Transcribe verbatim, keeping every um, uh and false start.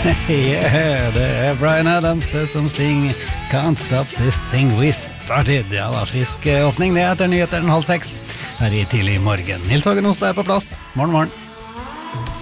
Yeah, det er Bryan Adams det som synger Can't Stop This Thing We Started. Ja, da frisk åpning det etter nyheter halv seks her i tidlig morgen. Nils Hågen hos deg på plass. Morgen, morgen.